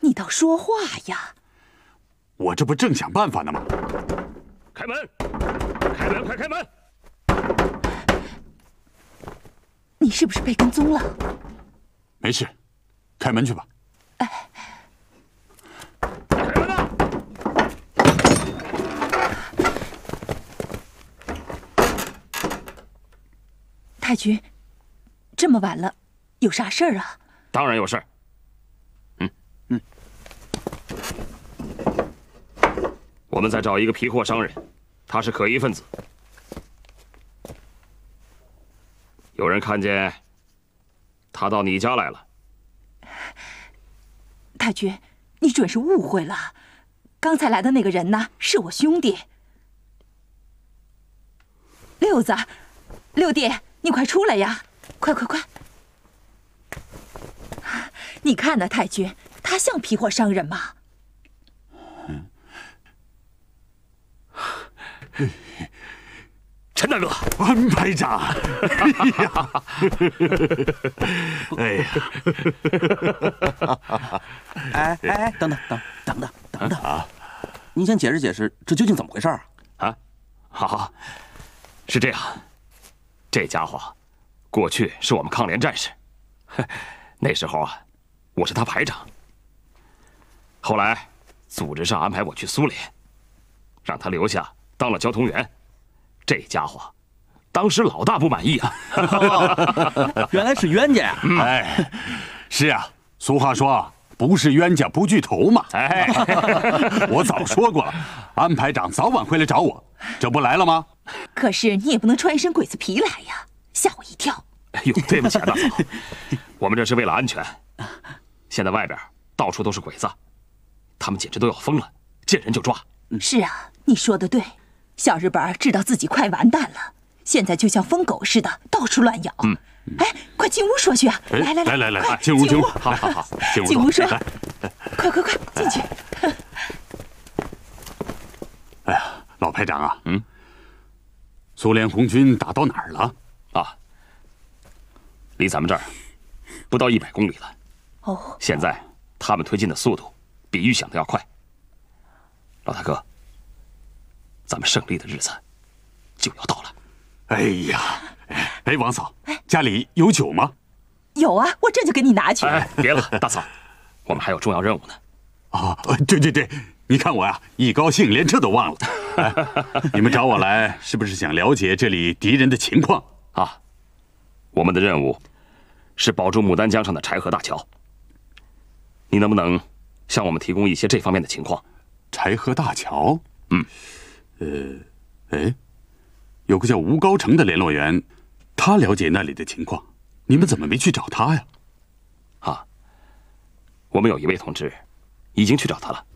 你倒说话呀！ 我这不正想办法呢吗？ 开门！开门！快开门！ 你是不是被跟踪了？ 没事，开门去吧。 开门啊！ 太君，这么晚了，有啥事儿啊？ 当然有事儿。我们在找一个皮货商人，他是可疑分子。有人看见他到你家来了。 太君，你准是误会了。刚才来的那个人呢，是我兄弟六子。六弟，你快出来呀！快！你看那太君，他像皮货商人吗？ 陈大哥， 安排长，哎呀， 哎，等等啊！您先解释解释，这究竟怎么回事啊？ 啊，好，是这样，这家伙过去是我们抗联战士，那时候啊，我是他排长。后来组织上安排我去苏联，让他留下当了交通员。这家伙当时老大不满意啊！ 原来是冤家呀！ 哎，是啊，俗话说不是冤家不聚头嘛。哎，我早说过了，安排长早晚会来找我，这不来了吗？ 可是你也不能穿一身鬼子皮来呀，吓我一跳。 哎呦，对不起啊，大嫂，我们这是为了安全。现在外边到处都是鬼子，他们简直都要疯了，见人就抓。 是啊，你说的对。小日本知道自己快完蛋了，现在就像疯狗似的到处乱咬。哎，快进屋说去啊！来， 快进屋！好， 进屋说，快进去！ 哎呀，老排长啊，苏联红军打到哪儿了？ 啊，离咱们这儿不到100公里了。 哦， 现在他们推进的速度比预想的要快。老大哥，咱们胜利的日子就要到了。 哎呀，哎，王嫂，家里有酒吗？ 有啊，我这就给你拿去。 哎，别了，大嫂，我们还有重要任务呢。 啊，对，你看我呀，一高兴连这都忘了。你们找我来是不是想了解这里敌人的情况啊？我们的任务是保住牡丹江上的柴河大桥。你能不能向我们提供一些这方面的情况？ 柴河大桥？有个叫吴高成的联络员，他了解那里的情况，你们怎么没去找他呀？ 啊，我们有一位同志已经去找他了。